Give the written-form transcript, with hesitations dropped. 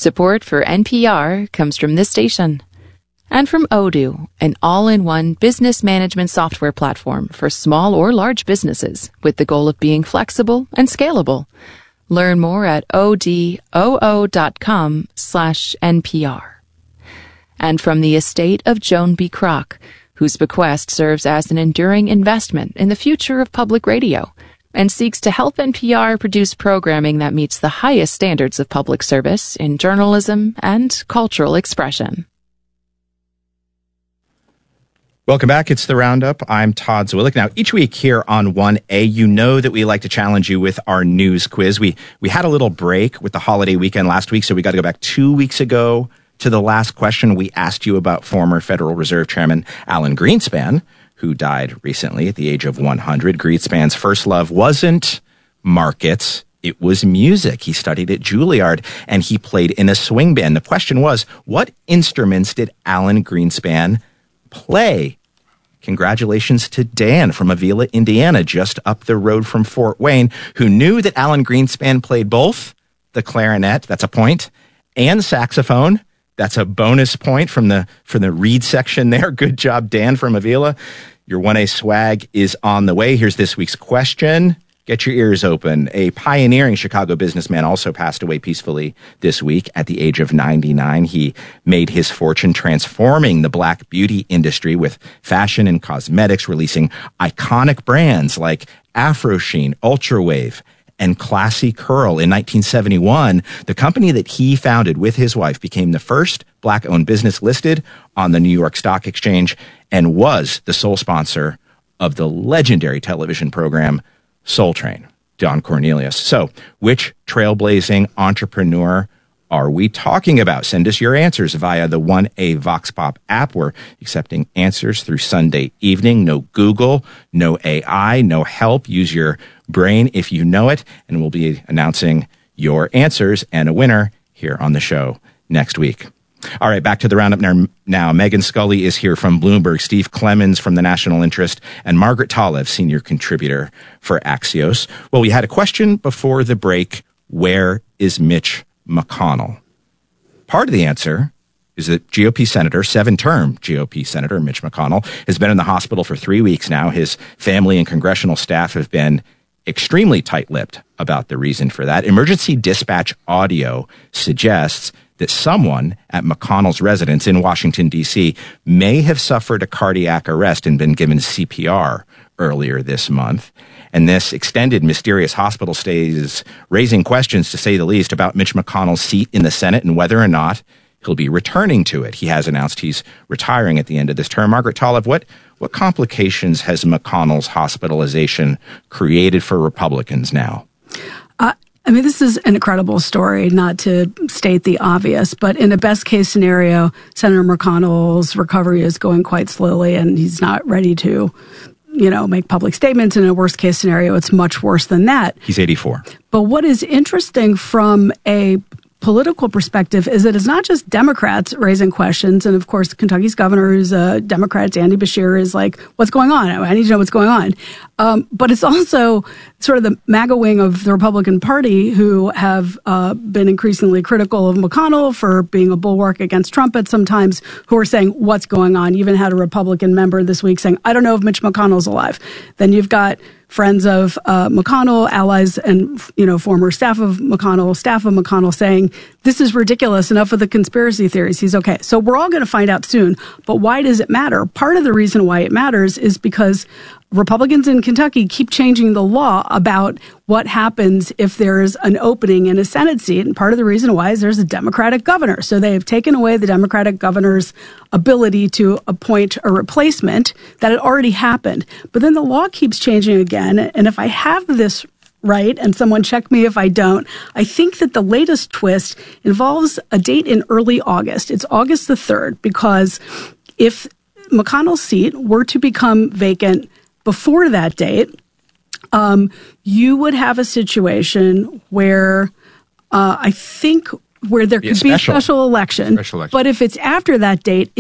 Support for NPR comes from this station. And from Odoo, an all-in-one business management software platform for small or large businesses with the goal of being flexible and scalable. Learn more at odoo.com/NPR. And from the estate of Joan B. Kroc, whose bequest serves as an enduring investment in the future of public radio and seeks to help NPR produce programming that meets the highest standards of public service in journalism and cultural expression. Welcome back. It's The Roundup. I'm Todd Zwillich. Now, each week here on 1A, you know that we like to challenge you with our news quiz. We had a little break with the holiday weekend last week, so we got to go back 2 weeks ago to the last question. We asked you about former Federal Reserve Chairman Alan Greenspan, who died recently at the age of 100. Greenspan's first love wasn't markets. It was music. He studied at Juilliard, and he played in a swing band. The question was, what instruments did Alan Greenspan play? Congratulations to Dan from Avila, Indiana, just up the road from Fort Wayne, who knew that Alan Greenspan played both the clarinet, that's a point, and saxophone. That's a bonus point from the reed section there. Good job, Dan from Avila. Your 1A swag is on the way. Here's this week's question. Get your ears open. A pioneering Chicago businessman also passed away peacefully this week at the age of 99. He made his fortune transforming the black beauty industry with fashion and cosmetics, releasing iconic brands like Afro Sheen, Ultra Wave, and Classy Curl. In 1971, the company that he founded with his wife became the first black-owned business listed on the New York Stock Exchange and was the sole sponsor of the legendary television program Soul Train, Don Cornelius. So, which trailblazing entrepreneur are we talking about? Send us your answers via the 1A Vox Pop app. We're accepting answers through Sunday evening. No Google, no AI, no help. Use your brain if you know it, and we'll be announcing your answers and a winner here on the show next week. All right, back to the roundup now. Megan Scully is here from Bloomberg, Steve Clemens from the National Interest, and Margaret Talev, senior contributor for Axios. Well, we had a question before the break. Where is Mitch McConnell? Part of the answer is that GOP Senator, 7-term GOP Senator Mitch McConnell, has been in the hospital for 3 weeks now. His family and congressional staff have been extremely tight-lipped about the reason for that. Emergency dispatch audio suggests that someone at McConnell's residence in Washington, D.C. may have suffered a cardiac arrest and been given CPR earlier this month. And this extended mysterious hospital stay is raising questions, to say the least, about Mitch McConnell's seat in the Senate and whether or not he'll be returning to it. He has announced he's retiring at the end of this term. Margaret Talev, what complications has McConnell's hospitalization created for Republicans now? This is an incredible story, not to state the obvious, but in a best-case scenario, Senator McConnell's recovery is going quite slowly and he's not ready to, make public statements. In a worst-case scenario, it's much worse than that. He's 84. But what is interesting from a political perspective is that it's not just Democrats raising questions. And of course, Kentucky's governor, who's a Democrat, Andy Beshear, is like, what's going on? I need to know what's going on. But it's also sort of the MAGA wing of the Republican Party who have been increasingly critical of McConnell for being a bulwark against Trump at sometimes, who are saying, what's going on? You even had a Republican member this week saying, I don't know if Mitch McConnell's alive. Then you've got friends of McConnell, allies, and former staff of McConnell saying, this is ridiculous, enough of the conspiracy theories, he's okay. So we're all going to find out soon. But why does it matter? Part of the reason why it matters is because Republicans in Kentucky keep changing the law about what happens if there's an opening in a Senate seat. And part of the reason why is there's a Democratic governor. So they have taken away the Democratic governor's ability to appoint a replacement that had already happened. But then the law keeps changing again. And if I have this right, and someone check me if I don't, I think that the latest twist involves a date in early August. It's August the 3rd, because if McConnell's seat were to become vacant before that date, you would have a situation where there could be a special election. But if it's after that date,